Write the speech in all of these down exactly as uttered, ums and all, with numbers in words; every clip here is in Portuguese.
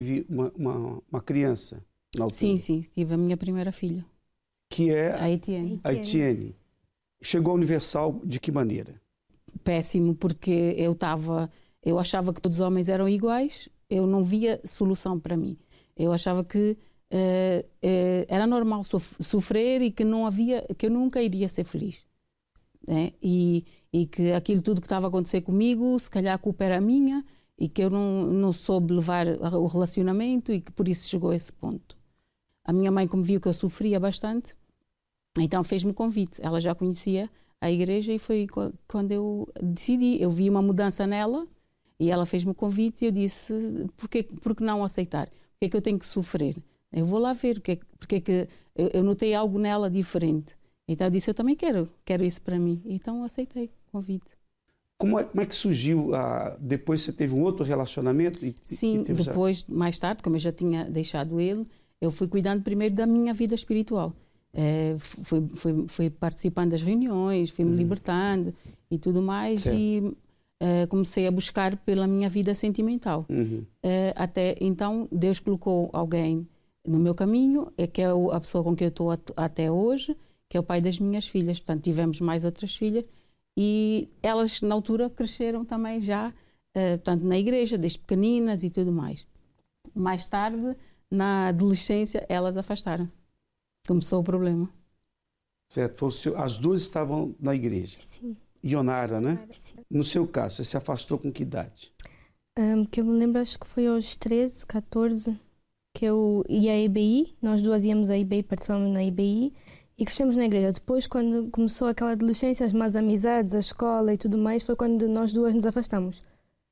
Vi uma, uma, uma criança na altura. Sim, sim, tive a minha primeira filha. Que é a Etienne. A Etienne. Chegou à Universal de que maneira? Péssimo, porque eu estava, eu achava que todos os homens eram iguais, eu não via solução para mim. Eu achava que uh, uh, era normal sof- sofrer e que não havia, que eu nunca iria ser feliz, né? E, e que aquilo tudo que estava a acontecer comigo, se calhar a culpa era minha e que eu não, não soube levar o relacionamento e que por isso chegou a esse ponto. A minha mãe, como viu que eu sofria bastante, então fez-me o convite. Ela já conhecia a igreja e foi quando eu decidi. Eu vi uma mudança nela e ela fez-me o convite e eu disse, por que, por que não aceitar? Por que é que eu tenho que sofrer? Eu vou lá ver, porque, porque é que eu, eu notei algo nela diferente. Então eu disse, eu também quero, quero isso para mim. Então aceitei o convite. Como é, como é que surgiu? A, depois você teve um outro relacionamento? E, Sim, e depois, essa... mais tarde, como eu já tinha deixado ele, eu fui cuidando primeiro da minha vida espiritual. É, fui, fui, fui participando das reuniões, fui-me uhum. libertando e tudo mais. Certo. E uh, comecei a buscar pela minha vida sentimental. Uhum. Uh, até então, Deus colocou alguém no meu caminho, é que é a pessoa com quem eu estou até hoje, que é o pai das minhas filhas. Portanto, tivemos mais outras filhas e elas, na altura, cresceram também já, uh, portanto, na igreja, desde pequeninas e tudo mais. Mais tarde, na adolescência, elas afastaram-se. Começou o problema. Certo. As duas estavam na igreja. Sim. Ionara, né? Sim. No seu caso, você se afastou com que idade? Um, que eu me lembro, acho que foi aos treze, catorze, que eu ia à I B I. Nós duas íamos à I B I, participámos na I B I e crescemos na igreja. Depois, quando começou aquela adolescência, as más amizades, a escola e tudo mais, foi quando nós duas nos afastamos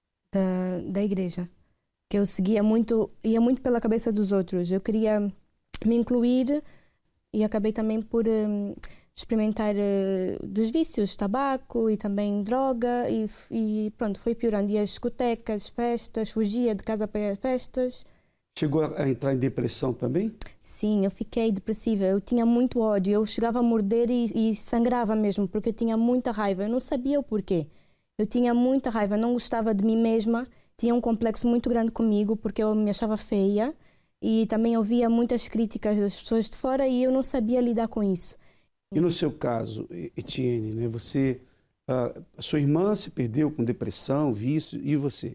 da, da igreja. Que eu seguia muito, ia muito pela cabeça dos outros. Eu queria me incluir e acabei também por um, experimentar uh, dos vícios, tabaco e também droga e, e pronto, foi piorando. Ia às discotecas, festas, fugia de casa para festas. Chegou a entrar em depressão também? Sim, eu fiquei depressiva, eu tinha muito ódio, eu chegava a morder e, e sangrava mesmo, porque eu tinha muita raiva, eu não sabia o porquê. Eu tinha muita raiva, não gostava de mim mesma, tinha um complexo muito grande comigo, porque eu me achava feia. E também ouvia muitas críticas das pessoas de fora e eu não sabia lidar com isso. E no seu caso, Etienne, né, você, a sua irmã se perdeu com depressão, vício, e você?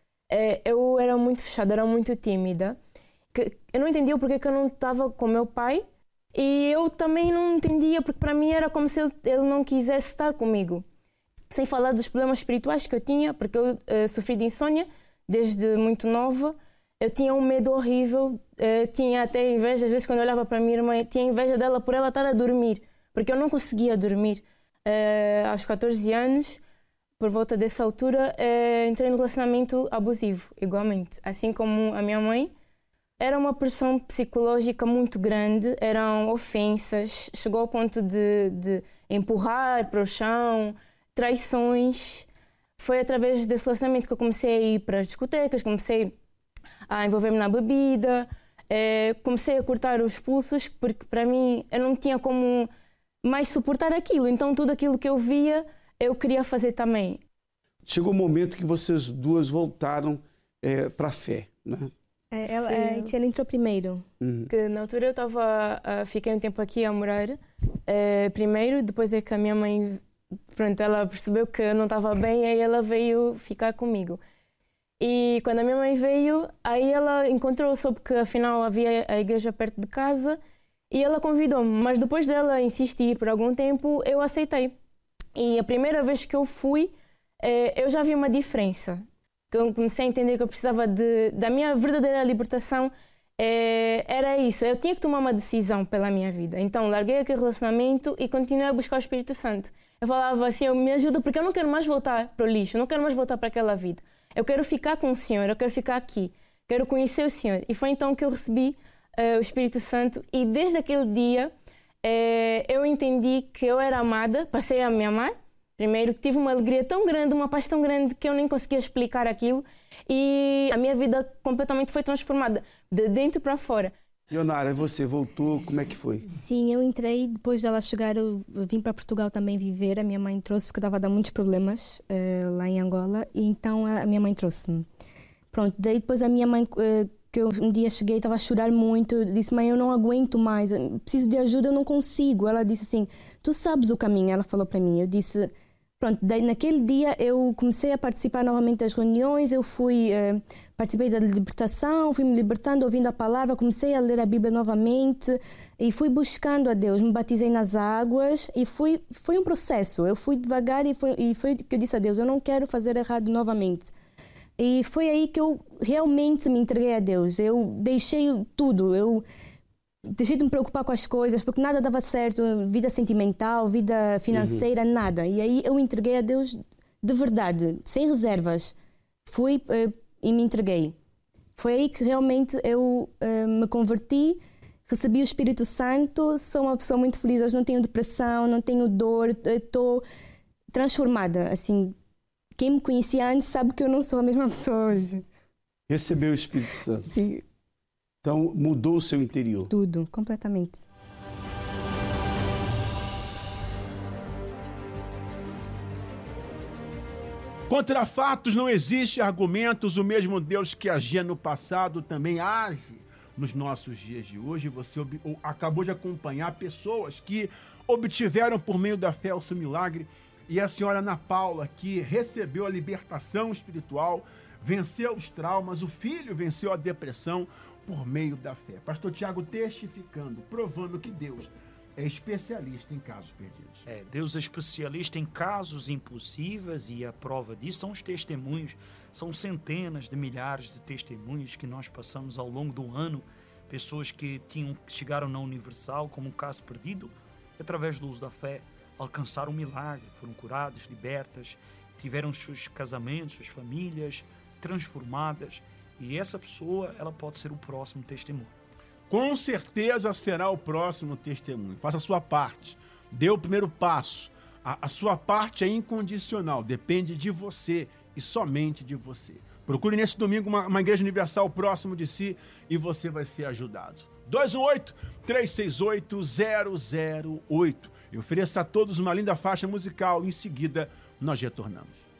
É, eu era muito fechada, era muito tímida. Eu não entendia porque que eu não estava com meu pai e eu também não entendia porque para mim era como se ele, ele não quisesse estar comigo. Sem falar dos problemas espirituais que eu tinha, porque eu uh, sofri de insônia desde muito nova. Eu tinha um medo horrível, eu tinha até inveja, às vezes quando eu olhava para a minha irmã, tinha inveja dela por ela estar a dormir, porque eu não conseguia dormir. Uh, aos catorze anos, por volta dessa altura, uh, entrei num relacionamento abusivo, igualmente. Assim como a minha mãe, era uma pressão psicológica muito grande, eram ofensas, chegou ao ponto de, de empurrar para o chão, traições. Foi através desse relacionamento que eu comecei a ir para as discotecas, comecei a envolver-me na bebida, eh, comecei a cortar os pulsos porque para mim eu não tinha como mais suportar aquilo, então tudo aquilo que eu via eu queria fazer também. Chegou o momento que vocês duas voltaram eh, para a fé, né? É, ela, a Etienne entrou primeiro. Uhum. Que na altura eu estava, uh, fiquei um tempo aqui a morar uh, primeiro, depois é que a minha mãe, pronto, ela percebeu que eu não estava bem, aí ela veio ficar comigo. E quando a minha mãe veio, aí ela encontrou, soube que afinal havia a igreja perto de casa e ela convidou-me. Mas depois dela insistir por algum tempo, eu aceitei. E a primeira vez que eu fui, eu já vi uma diferença. Eu comecei a entender que eu precisava de, da minha verdadeira libertação. Era isso, eu tinha que tomar uma decisão pela minha vida. Então larguei aquele relacionamento e continuei a buscar o Espírito Santo. Eu falava assim, eu me ajuda porque eu não quero mais voltar para o lixo, eu não quero mais voltar para aquela vida. Eu quero ficar com o Senhor, eu quero ficar aqui, quero conhecer o Senhor. E foi então que eu recebi uh, o Espírito Santo e desde aquele dia uh, eu entendi que eu era amada, passei a me amar. Primeiro tive uma alegria tão grande, uma paz tão grande que eu nem conseguia explicar aquilo e a minha vida completamente foi transformada, de dentro para fora. Ionara, você voltou, como é que foi? Sim, eu entrei, depois dela chegar, eu vim para Portugal também viver, a minha mãe trouxe, porque eu estava a dar muitos problemas uh, lá em Angola, e então a minha mãe trouxe-me. Pronto, daí depois a minha mãe uh, que eu um dia cheguei, estava a chorar muito, eu disse, mãe, eu não aguento mais, preciso de ajuda, eu não consigo. Ela disse assim, tu sabes o caminho, ela falou para mim. Eu disse, pronto, daí, naquele dia eu comecei a participar novamente das reuniões, eu fui, eh, participei da libertação, fui me libertando, ouvindo a palavra, comecei a ler a Bíblia novamente e fui buscando a Deus, me batizei nas águas e fui, foi um processo, eu fui devagar e foi, e foi que eu disse a Deus, eu não quero fazer errado novamente. E foi aí que eu realmente me entreguei a Deus. Eu deixei tudo, eu deixei de me preocupar com as coisas, porque nada dava certo, vida sentimental, vida financeira, uhum. nada. E aí eu entreguei a Deus de verdade, sem reservas. Fui uh, e me entreguei. Foi aí que realmente eu uh, me converti, recebi o Espírito Santo, sou uma pessoa muito feliz, hoje não tenho depressão, não tenho dor, estou transformada, assim. Quem me conhecia antes sabe que eu não sou a mesma pessoa hoje. Recebeu o Espírito Santo. Sim. Então mudou o seu interior. Tudo, completamente. Contra fatos não existe argumentos. O mesmo Deus que agia no passado também age nos nossos dias de hoje. Você ob- acabou de acompanhar pessoas que obtiveram por meio da fé o seu milagre. E a senhora Ana Paula, que recebeu a libertação espiritual, venceu os traumas, o filho venceu a depressão por meio da fé. Pastor Tiago testificando, provando que Deus é especialista em casos perdidos. É, Deus é especialista em casos impossíveis e a prova disso são os testemunhos. São centenas de milhares de testemunhos que nós passamos ao longo do ano. Pessoas que tinham, chegaram na Universal como um caso perdido, através do uso da fé, alcançaram um milagre, foram curadas, libertas, tiveram seus casamentos, suas famílias transformadas. E essa pessoa, ela pode ser o próximo testemunho. Com certeza será o próximo testemunho. Faça a sua parte. Dê o primeiro passo. A, a sua parte é incondicional. Depende de você e somente de você. Procure nesse domingo uma, uma igreja universal próximo de si e você vai ser ajudado. dois um oito, três seis oito, zero zero oito. E ofereça a todos uma linda faixa musical. Em seguida, nós retornamos.